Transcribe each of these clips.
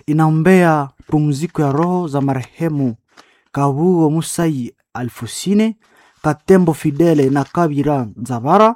inaombea pumziko ya roho za marehemu Kabugo Musai Alfusine, Katembo Fidele na Kabira Nzabara,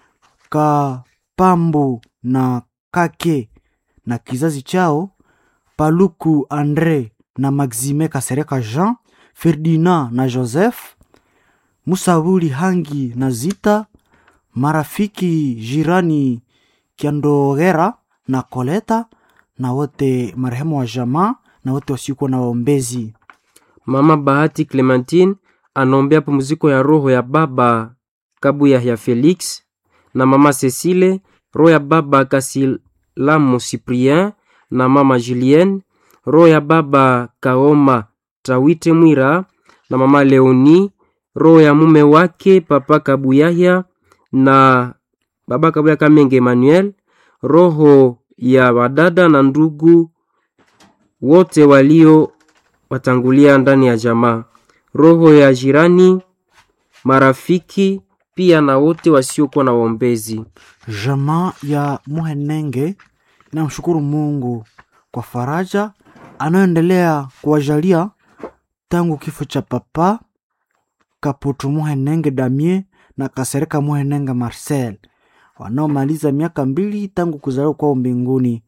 Kapambu na Kake na kizazi chao, Paluku Andre na Maxime Kasereka Jean, Ferdinand na Joseph, Musabuli Hangi na Zita, marafiki jirani Kiandogera na Koleta, na wote marehemu wa jamaa na wote wasiokuwa na waombezi. Mama Bahati Clementine anombea pumziko ya roho ya baba Kabuya ya Felix, na mama Cecile roho ya baba Kasilamu Cyprien, na mama Julienne roho ya baba Kaoma Tawite Mwira, na mama Leoni roho ya mume wake papa Kabuyaya na baba Kabuya Kamenge Emmanuel, roho ya wadada na ndugu wote walio watangulia ndani ya jamaa, roho ya jirani, marafiki pia na wote wasiokuwa na waombezi. Jamaa ya Muhenenge inamshukuru Mungu kwa faraja anayoendelea kuwajalia tangu kifo cha papa Kaputu Muhenenge Damien na Kasereka Muhenenge Marcel, wanaomaliza miaka 2 tangu kuzaliwa kwao mbinguni.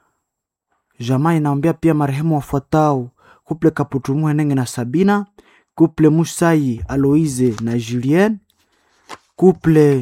Jamaa inaombea pia marehemu wafuatao: Kuple Kaputu Muhenenge na Sabina, Kuple Musai Aloise na Julien, Kuple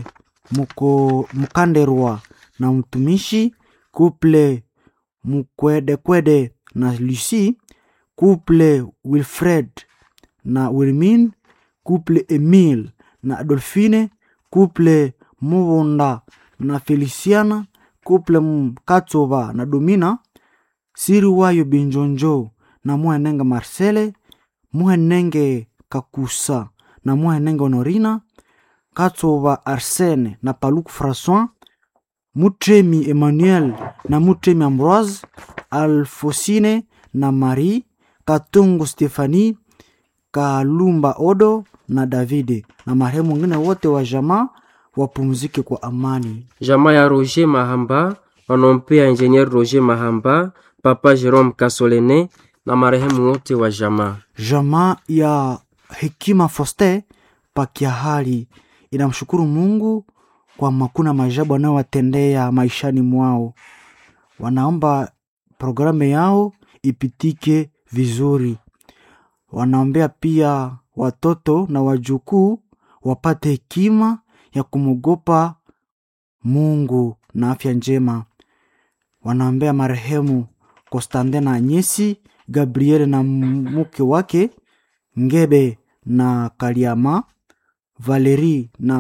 Mukanderwa na mtumishi, Kuple Mukwedekwede na Lucy, Kuple Wilfred na Wilmin, Kuple Emile na Adolfine, Kuple Mubonda na Feliciana, Kuple Mkatova na Domina, Siriwayo Binjonjo na Muhenenge Marcele, Muhenenge Kakusa na Muhenenge Honorina, Katova Arsene na Paluku François, Mutremi Emmanuel na Mutremi Ambroise, Alfosine na Marie, Katungu Stefani, Kalumba Odo na Davide, na marehemu wengine wote wa jamaa wapumzike kwa amani. Jamaa ya Roger Mahamba wanompea Engineer Roger Mahamba, papa Jerome Kasolene na marehemu wote wa jamaa. Jamaa ya Hekima Foste Pakiahali inamshukuru Mungu kwa makuna majabu anayowatendea maishani mwao. Wanaomba programu yao ipitike vizuri. Wanaombea pia watoto na wajukuu wapate hekima ya kumogopa Mungu na afya njema. Wanaombea marehemu Konstantin na Anyesi, Gabriel na mke wake Ngebe na Kaliama, Valerie na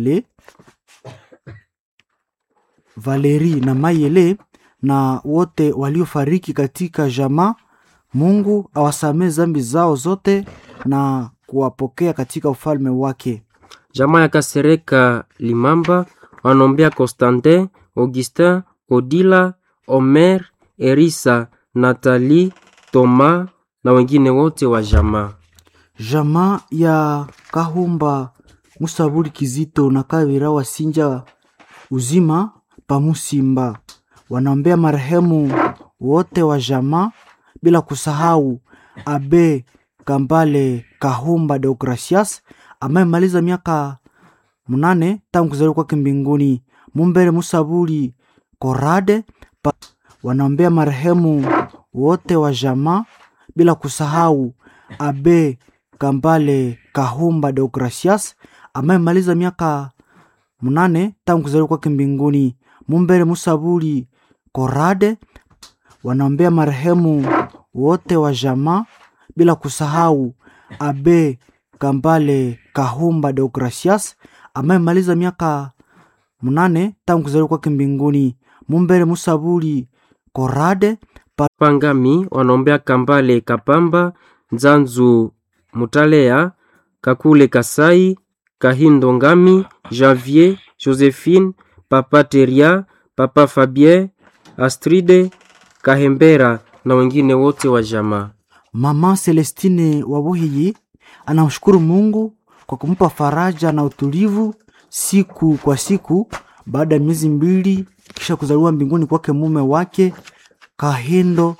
Mayele na wote waliofariki katika jamaa. Mungu awasamee dhambi zao zote na kuwapokea katika ufalme wake. Jamaa ya Kasereka Limamba wanombea Constantin, Augustin, Odila, Omer, Erisa, Nathalie, Thomas na wengine wote wa jamaa. Jamaa ya Kahumba Musabuli Kizito na Kabira Wasinja Uzima Pamusimba wanaombea marehemu wote wa jamaa, bila kusahau Abe Kambale Kahumba Deogracias amemaliza miaka 8 tangu kuzaliwa kwake mbinguni. Mumbere Musabuli Korade wanaombea marehemu wote wa jamaa, bila kusahau Abe Kambale Kahumba Deogracias amemaliza miaka 8 tangu kuzaliwa kwake mbinguni. Mumbere Musabuli Korade wanaombea marehemu wote wa jamaa, bila kusahau Abe Kambale Kahumba Deogracias amemaliza miaka 8 tangu kuzaliwa kwake mbinguni. Mumbere Musabuli Korade Pangami wanaombea Kambale Kapamba, Nzanzu Mutalea, Kakule Kasai, Kahindo Ngami, Janvier, Josephine, Papa Teria, Papa Fabien, Astride, Kahembera na wengine wote wa jamaa. Mama Celestine Wabuhiyi anamshukuru Mungu kwa kumpa faraja na utulivu siku kwa siku baada ya miezi 2 kisha kuzaliwa mbinguni kwake mume wake Kahindo